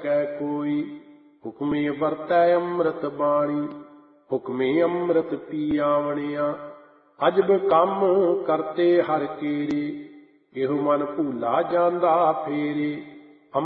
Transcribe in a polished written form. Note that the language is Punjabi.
ਸਕੈ ਕੋਈ। ਹੁਕਮੇ ਵਰਤੈ ਅੰਮ੍ਰਿਤ ਬਾਣੀ, ਹੁਕਮੇ ਅੰਮ੍ਰਿਤ ਪੀ ਆਵਣਿਆ। ਅਜਬ ਕੰਮ ਕਰਤੇ ਹਰਿ ਕੇਰੇ, ਇਹੋ ਮਨ ਭੂਲਾ ਜਾਂਦਾ ਫੇਰੇ।